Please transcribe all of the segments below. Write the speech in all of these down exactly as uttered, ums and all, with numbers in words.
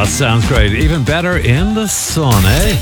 Sounds great. Even better in the sun, eh?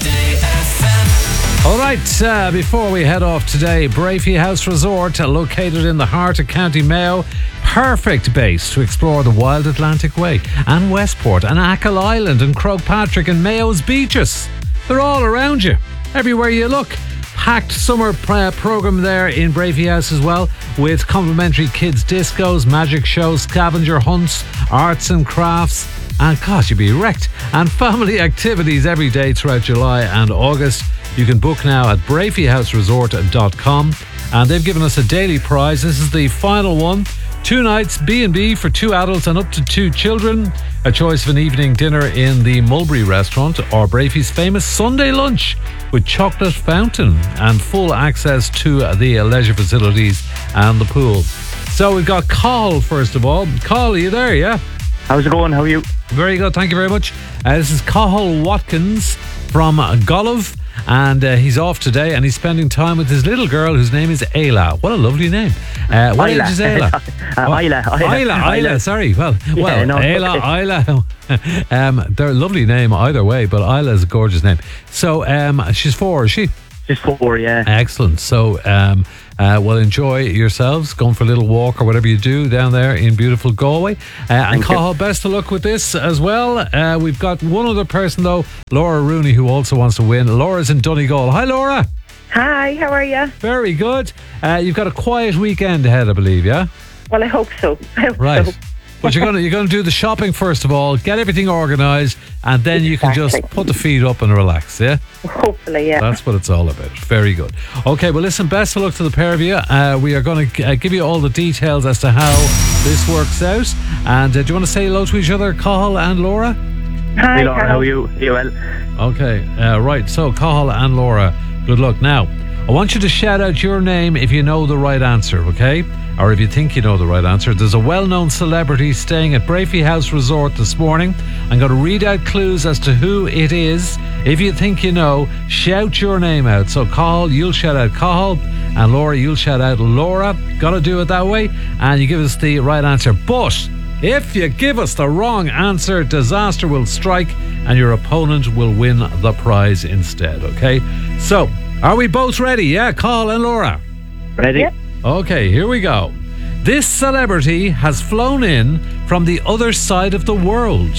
All right, uh, before we head off today, Brafey House Resort, located in the heart of County Mayo. Perfect base to explore the Wild Atlantic Way and Westport and Achill Island and Croagh-Patrick and Mayo's beaches. They're all around you, everywhere you look. Packed summer uh, programme there in Brafey House as well, with complimentary kids discos, magic shows, scavenger hunts, arts and crafts, and gosh, you'd be wrecked. And family activities every day throughout July and August. You can book now at brafey house resort dot com, and they've given us a daily prize. This is the final one. Two nights B and B for two adults and up to two children. A choice of an evening dinner in the Mulberry restaurant or Brafey's famous Sunday lunch with chocolate fountain and full access to the leisure facilities and the pool. So we've got Cathal first of all. Cathal, are you there, yeah? How's it going? How are you? Very good, thank you very much. Uh, this is Cathal Watkins from Golov. And uh, he's off today and he's spending time with his little girl whose name is Ayla. What a lovely name. Uh, what Ayla. age is Ayla? uh, Ayla, Ayla. Ayla, Ayla, sorry. Well, yeah, well no, Ayla, okay. Ayla. um, they're a lovely name either way, but Ayla is a gorgeous name. So um, she's four, is she? She's four, yeah. Excellent. So, um, uh, well, enjoy yourselves, going for a little walk or whatever you do down there in beautiful Galway. Uh, and Cathal, best of luck with this as well. Uh, we've got one other person, though, Laura Rooney, who also wants to win. Laura's in Donegal. Hi, Laura. Hi, how are you? Very good. Uh, you've got a quiet weekend ahead, I believe, yeah? Well, I hope so. I hope right. so. But you're going to you're going to do the shopping first of all, get everything organised, and then you can Exactly. just put the feet up and relax, yeah? Hopefully, yeah. That's what it's all about. Very good. Okay, well, listen, best of luck to the pair of you. Uh, we are going to uh, give you all the details as to how this works out. And uh, do you want to say hello to each other, Cathal and Laura? Hi, Hey, Laura, Carol. how are you? Are you well? Okay, uh, right. So, Cathal and Laura, good luck. Now, I want you to shout out your name if you know the right answer, okay? Or if you think you know the right answer. There's a well-known celebrity staying at Brafey House Resort this morning. I'm going to read out clues as to who it is. If you think you know, shout your name out. So, Cathal, you'll shout out Cathal, and Laura, you'll shout out Laura. Got to do it that way, and you give us the right answer. But if you give us the wrong answer, disaster will strike, and your opponent will win the prize instead, okay? So, are we both ready? Yeah, Cathal and Laura? Ready? Yep. Okay, here we go. This celebrity has flown in from the other side of the world.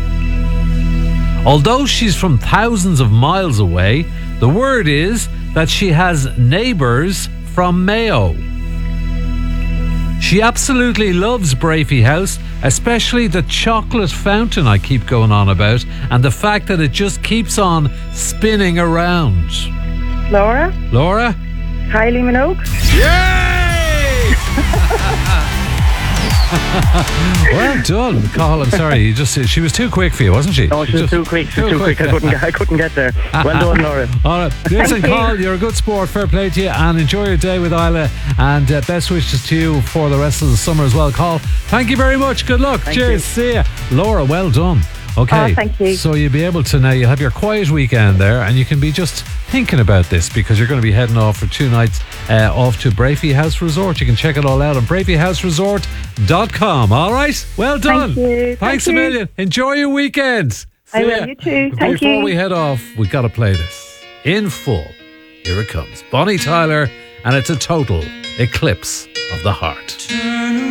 Although she's from thousands of miles away, the word is that she has neighbours from Mayo. She absolutely loves Brafey House, especially the chocolate fountain I keep going on about, and the fact that it just keeps on spinning around. Laura? Laura? Kylie Minogue? Yay! Well done, Cathal. I'm sorry, you just she was too quick for you, wasn't she? No, she was Just- too quick. She was too quick. I couldn't, get, I couldn't get there. Well done, Laura. All right, listen, Thank you. Cathal, you're a good sport. Fair play to you, and enjoy your day with Isla. And uh, best wishes to you for the rest of the summer as well, Cathal. Thank you very much. Good luck. Thank Cheers. you. See ya, Laura. Well done. Okay, Oh, thank you. So you'll be able to now, you'll have your quiet weekend there, and you can be just thinking about this because you're going to be heading off for two nights uh, off to Brafey House Resort. You can check it all out on brafey house resort dot com. All right, well done. Thank you. Thanks Thank a you. million. Enjoy your weekend. I See will. ya. You too. Thank Before you. we head off, we got to play this in full. Here it comes. Bonnie Tyler, and it's a total eclipse of the heart.